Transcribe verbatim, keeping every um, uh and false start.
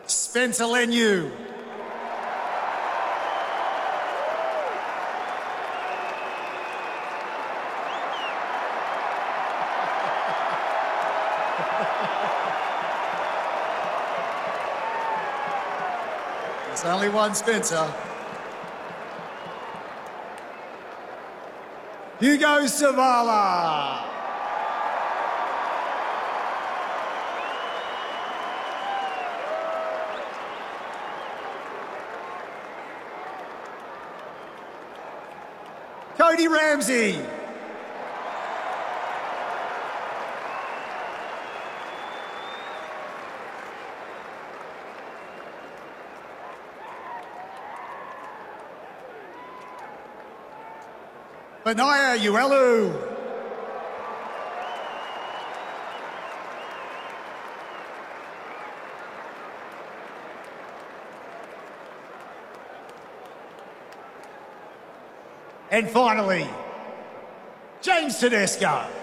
Spencer Leniu. There's only one Spencer. Hugo Savala. Cody Ramsey. Benaya Uelu. And finally, James Tedesco.